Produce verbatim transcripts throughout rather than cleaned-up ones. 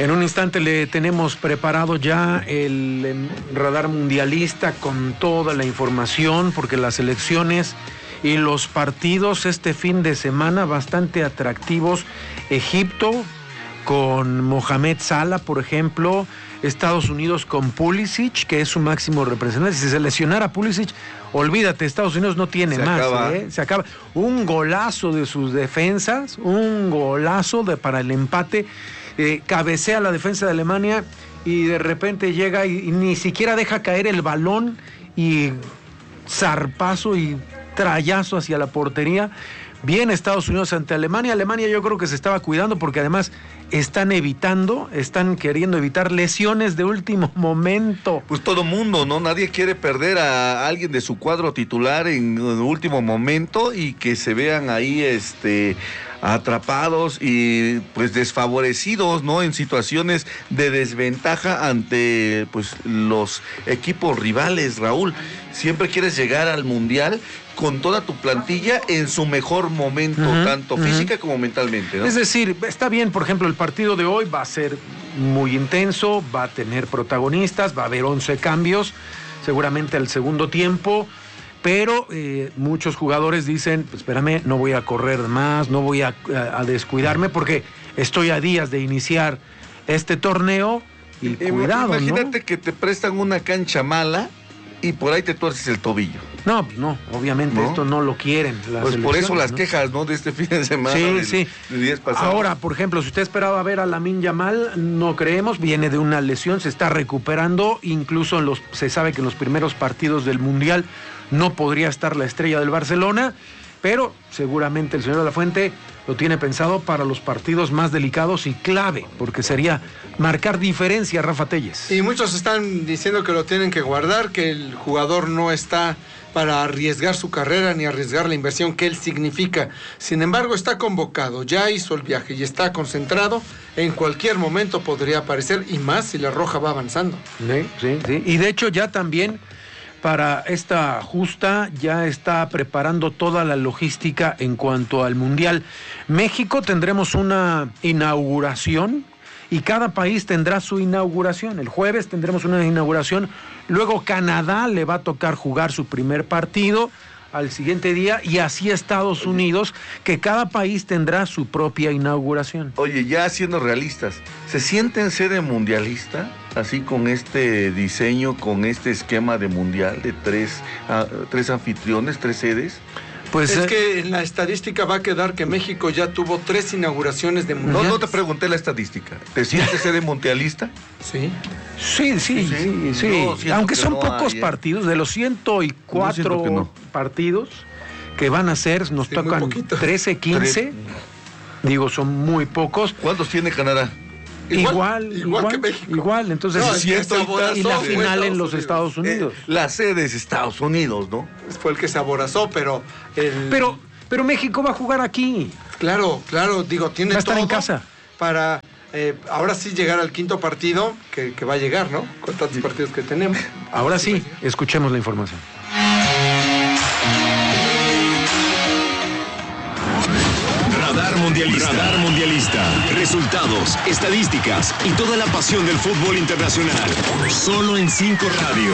En un instante le tenemos preparado ya el radar mundialista con toda la información, porque las elecciones y los partidos este fin de semana bastante atractivos. Egipto con Mohamed Salah, por ejemplo. Estados Unidos con Pulisic, que es su máximo representante. Si se lesionara Pulisic, olvídate, Estados Unidos no tiene se más. Acaba. ¿eh? Se acaba. Un golazo de sus defensas, un golazo de, para el empate. Eh, cabecea la defensa de Alemania y de repente llega y, y ni siquiera deja caer el balón y zarpazo y trayazo hacia la portería. Bien Estados Unidos ante Alemania. Alemania yo creo que se estaba cuidando porque además están evitando, están queriendo evitar lesiones de último momento. Pues todo mundo, ¿no? Nadie quiere perder a alguien de su cuadro titular en el último momento y que se vean ahí este atrapados y pues desfavorecidos, ¿no? En situaciones de desventaja ante pues los equipos rivales, Raúl. Siempre quieres llegar al Mundial con toda tu plantilla en su mejor momento, uh-huh, tanto uh-huh. física como mentalmente, ¿no? Es decir, está bien, por ejemplo, el partido de hoy va a ser muy intenso, va a tener protagonistas, va a haber once cambios, seguramente al segundo tiempo, pero eh, muchos jugadores dicen, pues, espérame, no voy a correr más, no voy a, a, a descuidarme porque estoy a días de iniciar este torneo y, y cuidado, imagínate, ¿no? Que te prestan una cancha mala y por ahí te tuerces el tobillo. No, no, obviamente ¿no? Esto no lo quieren. Pues por eso las ¿no? quejas, ¿no? De este fin de semana. Sí, del, sí. Del días pasados. Ahora, por ejemplo, si usted esperaba ver a Lamine Yamal, no creemos, viene de una lesión, se está recuperando, incluso en los, se sabe que en los primeros partidos del Mundial no podría estar la estrella del Barcelona, pero seguramente el señor de la Fuente lo tiene pensado para los partidos más delicados y clave, porque sería marcar diferencia, Rafa Telles. Y muchos están diciendo que lo tienen que guardar, que el jugador no está para arriesgar su carrera ni arriesgar la inversión que él significa. Sin embargo, está convocado, ya hizo el viaje y está concentrado. En cualquier momento podría aparecer, y más si la Roja va avanzando. Sí, sí, sí. Y de hecho ya también para esta justa ya está preparando toda la logística en cuanto al Mundial. México tendremos una inauguración y cada país tendrá su inauguración. El jueves tendremos una inauguración, luego Canadá le va a tocar jugar su primer partido al siguiente día y así Estados Unidos, que cada país tendrá su propia inauguración. Oye, ya siendo realistas, ¿se sienten sede mundialista? Así con este diseño, con este esquema de mundial de tres, uh, tres anfitriones, tres sedes. Pues es eh, que en la estadística va a quedar que México ya tuvo tres inauguraciones de mundial. No, no te pregunté la estadística. ¿Te sientes sede mundialista? Sí. Sí, sí, sí, sí. sí. Aunque son no pocos hay, partidos, de los ciento y cuatro no. partidos que van a ser, nos sí, tocan trece, quince. Tres. Digo, son muy pocos. ¿Cuántos tiene Canadá? Igual, igual, igual que México. Igual, entonces no, es y la final en los Estados Unidos. Eh, la sede es Estados Unidos, ¿no? Fue el que se aborazó, pero el... pero pero México va a jugar aquí. Claro, claro, digo, tiene va a estar todo en casa para eh, ahora sí llegar al quinto partido que, que va a llegar, ¿no? Con tantos partidos que tenemos. Ahora sí, escuchemos la información. Radar Mundialista. Radar Mundialista. Resultados, estadísticas y toda la pasión del fútbol internacional. Solo en cinco Radio.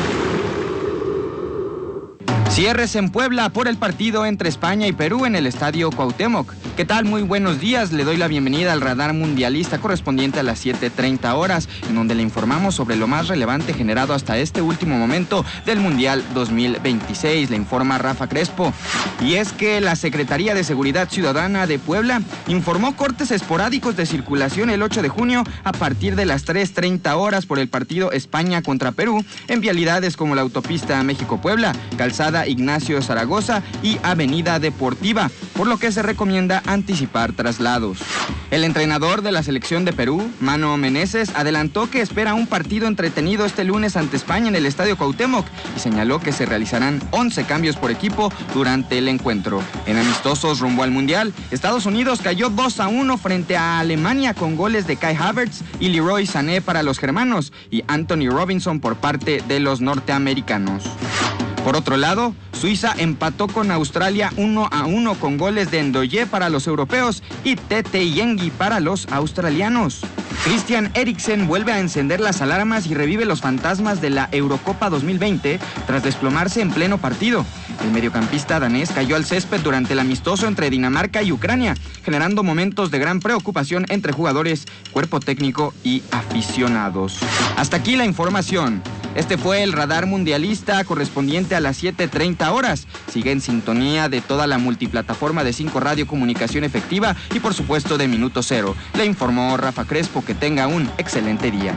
Cierres en Puebla por el partido entre España y Perú en el Estadio Cuauhtémoc. ¿Qué tal? Muy buenos días. Le doy la bienvenida al Radar Mundialista correspondiente a las siete treinta horas, en donde le informamos sobre lo más relevante generado hasta este último momento del Mundial dos mil veintiséis. Le informa Rafa Crespo. Y es que la Secretaría de Seguridad Ciudadana de Puebla informó cortes esporádicos de circulación el ocho de junio a partir de las tres treinta horas por el partido España contra Perú en vialidades como la autopista México-Puebla, calzada Ignacio Zaragoza y Avenida Deportiva, por lo que se recomienda anticipar traslados. El entrenador de la selección de Perú, Mano Meneses, adelantó que espera un partido entretenido este lunes ante España en el Estadio Cuauhtémoc y señaló que se realizarán once cambios por equipo durante el encuentro. En amistosos rumbo al Mundial, Estados Unidos cayó dos a uno frente a Alemania con goles de Kai Havertz y Leroy Sané para los germanos y Anthony Robinson por parte de los norteamericanos. Por otro lado, Suiza empató con Australia uno a uno con goles de Ndoye para los europeos y Tete Yengi para los australianos. Christian Eriksen vuelve a encender las alarmas y revive los fantasmas de la Eurocopa dos mil veinte tras desplomarse en pleno partido. El mediocampista danés cayó al césped durante el amistoso entre Dinamarca y Ucrania, generando momentos de gran preocupación entre jugadores, cuerpo técnico y aficionados. Hasta aquí la información. Este fue el Radar Mundialista correspondiente a las siete treinta horas. Sigue en sintonía de toda la multiplataforma de cinco Radio Comunicación Efectiva y por supuesto de Minuto Cero. Le informó Rafa Crespo. Que tenga un excelente día.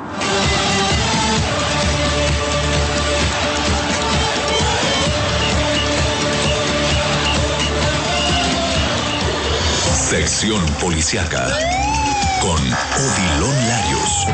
Sección Policiaca con Odilon Larios.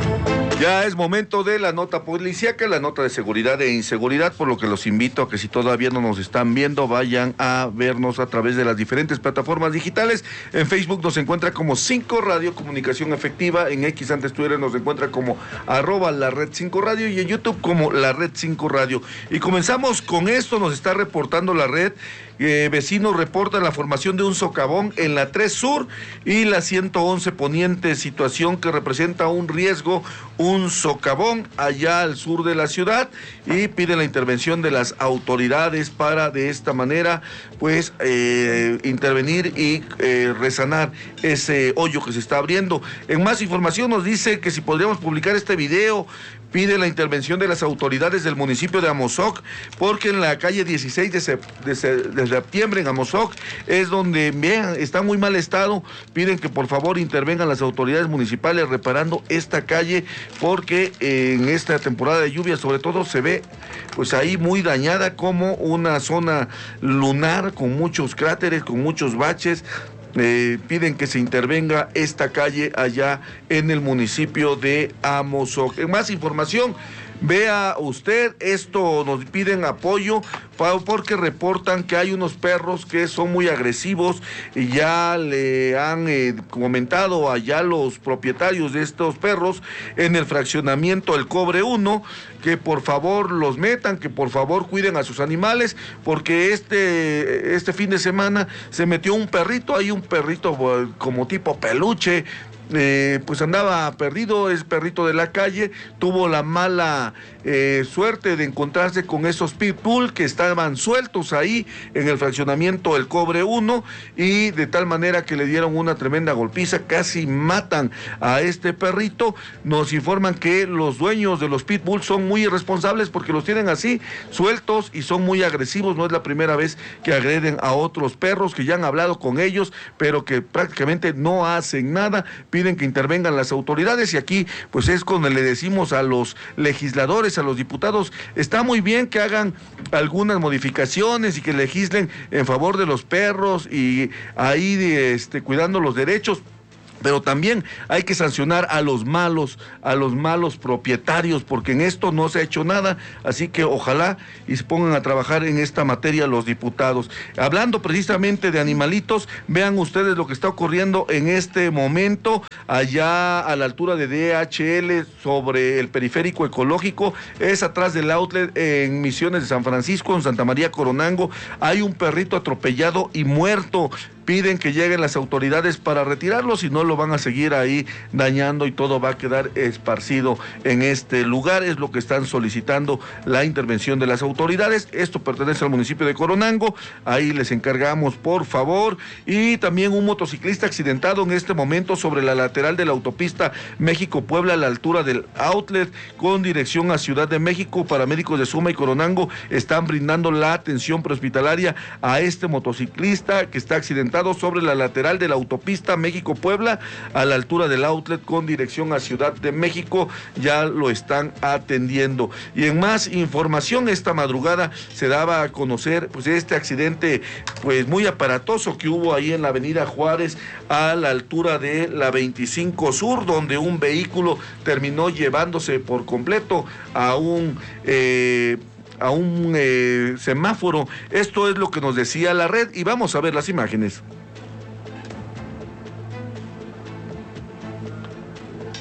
Ya es momento de la nota policíaca, la nota de seguridad e inseguridad, por lo que los invito a que si todavía no nos están viendo, vayan a vernos a través de las diferentes plataformas digitales. En Facebook nos encuentra como cinco Radio Comunicación Efectiva, en X antes Twitter nos encuentra como arroba la red cinco Radio y en YouTube como la red cinco Radio. Y comenzamos con esto, nos está reportando la red. Eh, vecinos reportan la formación de un socavón en la tres Sur y la ciento once Poniente, situación que representa un riesgo, un socavón allá al sur de la ciudad, y piden la intervención de las autoridades para de esta manera pues eh, intervenir y eh, resanar ese hoyo que se está abriendo. En más información nos dice que si podríamos publicar este video. Pide la intervención de las autoridades del municipio de Amozoc, porque en la calle dieciséis de, sep de, de septiembre en Amozoc es donde vean, está en muy mal estado. Piden que por favor intervengan las autoridades municipales reparando esta calle, porque eh, en esta temporada de lluvia sobre todo se ve pues ahí muy dañada, como una zona lunar con muchos cráteres, con muchos baches. Eh, piden que se intervenga esta calle allá en el municipio de Amozoc. En más información, vea usted, esto nos piden apoyo porque reportan que hay unos perros que son muy agresivos y ya le han eh, comentado allá los propietarios de estos perros en el fraccionamiento El Cobre uno que por favor los metan, que por favor cuiden a sus animales, porque este, este fin de semana se metió un perrito, hay un perrito como tipo peluche. Eh, pues andaba perdido, es perrito de la calle, tuvo la mala eh, suerte de encontrarse con esos pitbull que estaban sueltos ahí en el fraccionamiento El Cobre uno, y de tal manera que le dieron una tremenda golpiza, casi matan a este perrito. Nos informan que los dueños de los pitbull son muy irresponsables porque los tienen así sueltos y son muy agresivos. No es la primera vez que agreden a otros perros, que ya han hablado con ellos pero que prácticamente no hacen nada. Piden que intervengan las autoridades, y aquí pues es cuando le decimos a los legisladores, a los diputados, está muy bien que hagan algunas modificaciones y que legislen en favor de los perros y ahí este, cuidando los derechos, pero también hay que sancionar a los malos, a los malos propietarios, porque en esto no se ha hecho nada, así que ojalá y se pongan a trabajar en esta materia los diputados. Hablando precisamente de animalitos, vean ustedes lo que está ocurriendo en este momento, allá a la altura de D H L, sobre el periférico ecológico, es atrás del outlet en Misiones de San Francisco, en Santa María Coronango, hay un perrito atropellado y muerto. Piden que lleguen las autoridades para retirarlo, si no lo van a seguir ahí dañando y todo va a quedar esparcido en este lugar. Es lo que están solicitando, la intervención de las autoridades. Esto pertenece al municipio de Coronango, ahí les encargamos por favor. Y también un motociclista accidentado en este momento sobre la lateral de la autopista México-Puebla, a la altura del outlet con dirección a Ciudad de México. Paramédicos de Suma y Coronango están brindando la atención prehospitalaria a este motociclista que está accidentado sobre la lateral de la autopista México-Puebla, a la altura del outlet con dirección a Ciudad de México. Ya lo están atendiendo. Y en más información, esta madrugada se daba a conocer pues este accidente pues muy aparatoso que hubo ahí en la avenida Juárez, a la altura de la veinticinco Sur, donde un vehículo terminó llevándose por completo a un eh, a un eh, semáforo. Esto es lo que nos decía la red y vamos a ver las imágenes.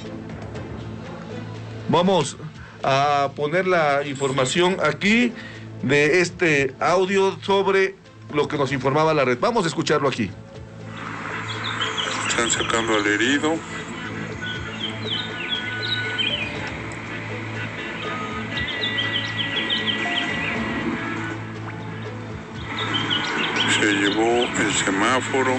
Vamos a poner la información aquí. de este audio sobre lo que nos informaba la red. Vamos a escucharlo aquí. Están sacando al herido. Se llevó el semáforo.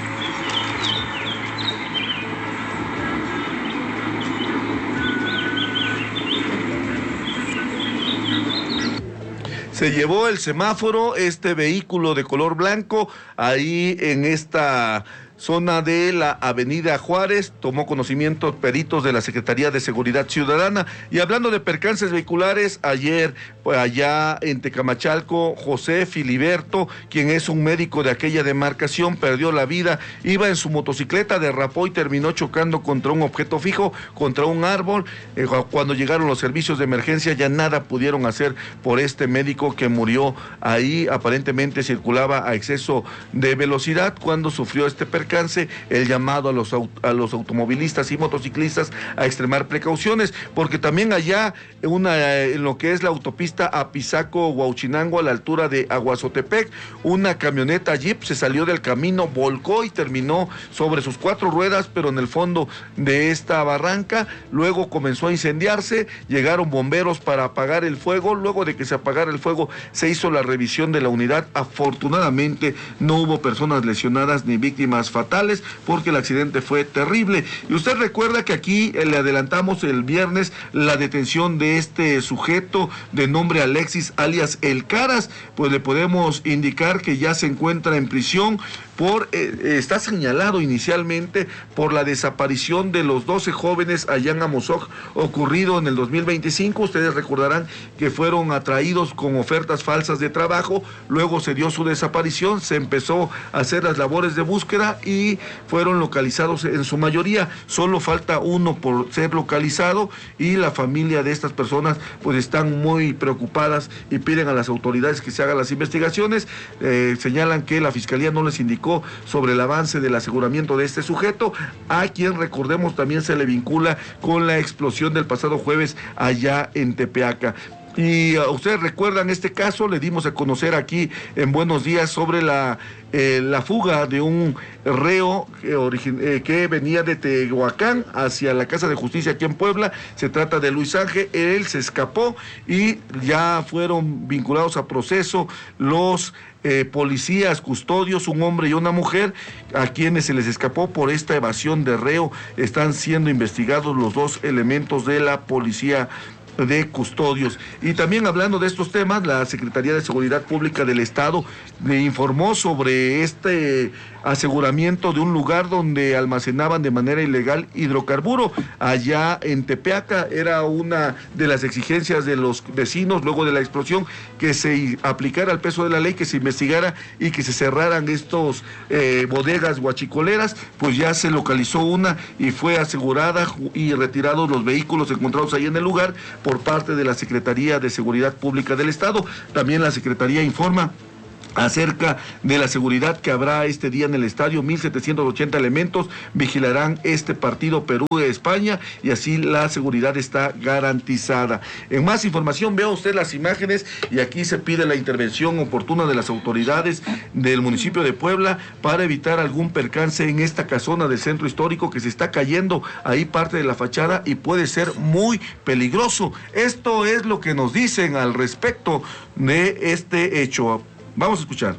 Se llevó el semáforo, este vehículo de color blanco, ahí en esta zona de la Avenida Juárez. Tomó conocimiento peritos de la Secretaría de Seguridad Ciudadana. Y hablando de percances vehiculares, ayer pues, allá en Tecamachalco, José Filiberto, quien es un médico de aquella demarcación, perdió la vida. Iba en su motocicleta, derrapó y terminó chocando contra un objeto fijo, contra un árbol. Eh, cuando llegaron los servicios de emergencia ya nada pudieron hacer por este médico que murió ahí. Aparentemente circulaba a exceso de velocidad cuando sufrió este percance. El llamado a los, a los automovilistas y motociclistas a extremar precauciones, porque también allá una, en lo que es la autopista Apizaco-Huauchinango, a la altura de Aguazotepec, una camioneta Jeep se salió del camino, volcó y terminó sobre sus cuatro ruedas, pero en el fondo de esta barranca. Luego comenzó a incendiarse, llegaron bomberos para apagar el fuego. Luego de que se apagara el fuego, se hizo la revisión de la unidad. Afortunadamente no hubo personas lesionadas ni víctimas fatales, porque el accidente fue terrible. Y usted recuerda que aquí eh, le adelantamos el viernes la detención de este sujeto de nombre Alexis alias El Caras. Pues le podemos indicar que ya se encuentra en prisión por, eh, está señalado inicialmente por la desaparición de los doce jóvenes allá en Amozoc, ocurrido en el dos mil veinticinco. Ustedes recordarán que fueron atraídos con ofertas falsas de trabajo, luego se dio su desaparición, se empezó a hacer las labores de búsqueda y fueron localizados en su mayoría. Solo falta uno por ser localizado y la familia de estas personas pues están muy preocupadas y piden a las autoridades que se hagan las investigaciones. Eh, señalan que la Fiscalía no les indicó sobre el avance del aseguramiento de este sujeto, a quien recordemos también se le vincula con la explosión del pasado jueves allá en Tepeaca. Y uh, ustedes recuerdan este caso, le dimos a conocer aquí en Buenos Días sobre la, eh, la fuga de un reo que, origin, eh, que venía de Tehuacán hacia la Casa de Justicia aquí en Puebla. Se trata de Luis Ángel, él se escapó y ya fueron vinculados a proceso los eh, policías, custodios, un hombre y una mujer, a quienes se les escapó por esta evasión de reo. Están siendo investigados los dos elementos de la policía de custodios. Y también hablando de estos temas, la Secretaría de Seguridad Pública del Estado le informó sobre este aseguramiento de un lugar donde almacenaban de manera ilegal hidrocarburo allá en Tepeaca. Era una de las exigencias de los vecinos luego de la explosión, que se aplicara el peso de la ley, que se investigara y que se cerraran estos eh, bodegas guachicoleras. Pues ya se localizó una y fue asegurada y retirados los vehículos encontrados ahí en el lugar por parte de la Secretaría de Seguridad Pública del Estado. También la Secretaría informa acerca de la seguridad que habrá este día en el estadio. Mil setecientos ochenta elementos vigilarán este partido Perú-España y así la seguridad está garantizada. En más información, vea usted las imágenes y aquí se pide la intervención oportuna de las autoridades del municipio de Puebla para evitar algún percance en esta casona del centro histórico, que se está cayendo ahí parte de la fachada y puede ser muy peligroso. Esto es lo que nos dicen al respecto de este hecho. Vamos a escuchar.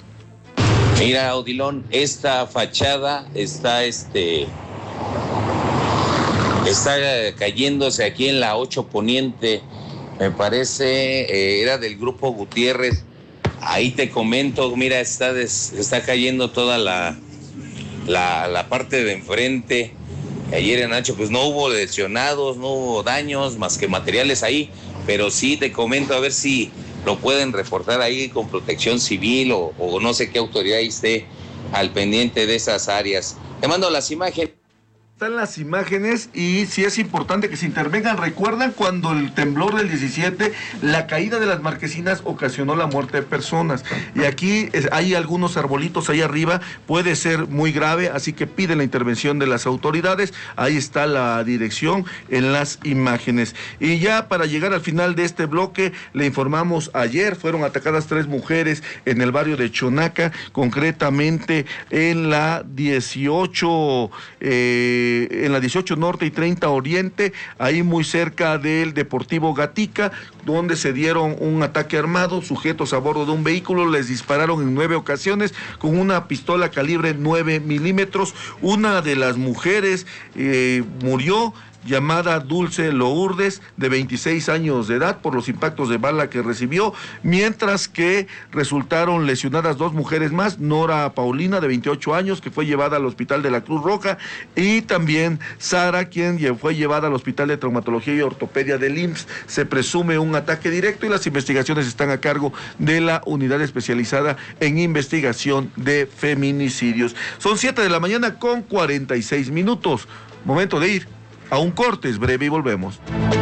Mira, Odilon, esta fachada está este está cayéndose aquí en la ocho Poniente, me parece, eh, era del grupo Gutiérrez. Ahí te comento, mira, está des, está cayendo toda la, la la parte de enfrente. Ayer en Nacho pues no hubo lesionados, no hubo daños más que materiales ahí, pero sí te comento a ver si lo pueden reportar ahí con Protección Civil o, o no sé qué autoridad esté al pendiente de esas áreas. Te mando las imágenes. están las imágenes y sí es importante que se intervengan. ¿Recuerdan cuando el temblor del diecisiete, la caída de las marquesinas ocasionó la muerte de personas? Y aquí es, hay algunos arbolitos ahí arriba, puede ser muy grave, así que piden la intervención de las autoridades. Ahí está la dirección en las imágenes. Y ya para llegar al final de este bloque, le informamos, ayer fueron atacadas tres mujeres en el barrio de Chonaca, concretamente en la dieciocho... Eh, en la dieciocho Norte y treinta Oriente, ahí muy cerca del Deportivo Gatica, donde se dieron un ataque armado, sujetos a bordo de un vehículo les dispararon en nueve ocasiones con una pistola calibre nueve milímetros. Una de las mujeres eh, murió, llamada Dulce Lourdes, de veintiséis años de edad, por los impactos de bala que recibió, mientras que resultaron lesionadas dos mujeres más, Nora Paulina, de veintiocho años, que fue llevada al hospital de la Cruz Roja, y también Sara, quien fue llevada al hospital de traumatología y ortopedia del I M S S. Se presume un ataque directo y las investigaciones están a cargo de la unidad especializada en investigación de feminicidios. Son siete de la mañana con cuarenta y seis minutos. Momento de ir a un corte, es breve y volvemos.